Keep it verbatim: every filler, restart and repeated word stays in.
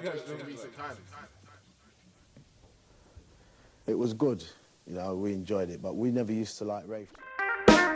in recent times. It was good, you know, we enjoyed it, but we never used to like rave.